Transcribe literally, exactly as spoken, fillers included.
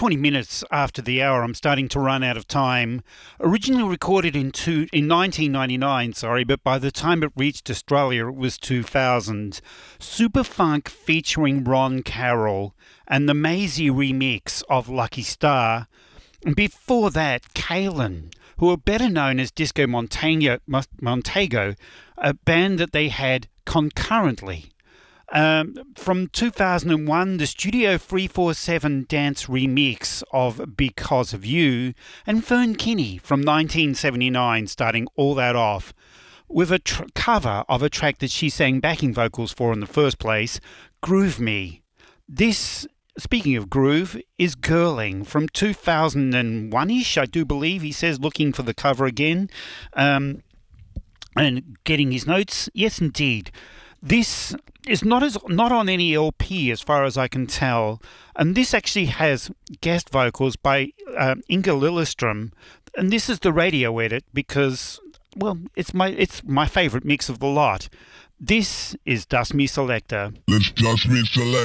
twenty minutes after the hour. I'm starting to run out of time. Originally recorded in two, in nineteen ninety-nine, sorry, but by the time it reached Australia, it was two thousand. Superfunk featuring Ron Carroll and the Maisie remix of Lucky Star. And before that, Kalen, who are better known as Disco Montego, Montego, a band that they had concurrently. Um, from two thousand one, the Studio three forty-seven dance remix of Because of You, and Fern Kinney from nineteen seventy-nine, starting all that off with a tr- cover of a track that she sang backing vocals for in the first place, Groove Me. This, speaking of groove, is Girling from two thousand one-ish, I do believe. He says, looking for the cover again um, and getting his notes. Yes, indeed. This is not as not on any L P as far as I can tell, and this actually has guest vocals by uh, Inga Lillestrøm, and this is the radio edit because, well, it's my it's my favourite mix of the lot. This is Dust Me Selector. Let's Dust Me Selector.